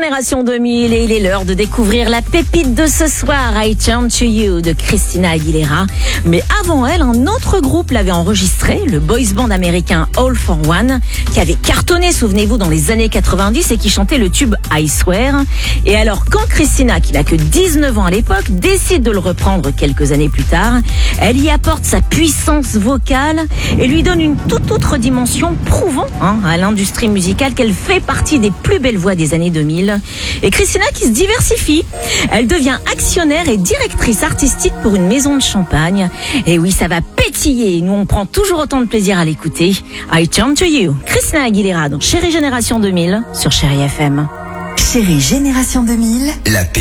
Génération 2000 et il est l'heure de découvrir la pépite de ce soir, I Turn to You de Christina Aguilera. Mais avant elle, un autre groupe l'avait enregistré, le boys band américain All for One, qui avait cartonné, souvenez-vous, dans les années 90 et qui chantait le tube I Swear. Et alors, quand Christina, qui n'a que 19 ans à l'époque, décide de le reprendre quelques années plus tard, elle y apporte sa puissance vocale et lui donne une toute autre dimension, prouvant à l'industrie musicale qu'elle fait partie des plus belles voix des années 2000. Et Christina qui se diversifie, elle devient actionnaire et directrice artistique pour une maison de champagne. Et oui, ça va pétiller, nous on prend toujours autant de plaisir à l'écouter. I Turn to You, Christina Aguilera dans Chérie Génération 2000 sur Chérie FM. Chérie Génération 2000, la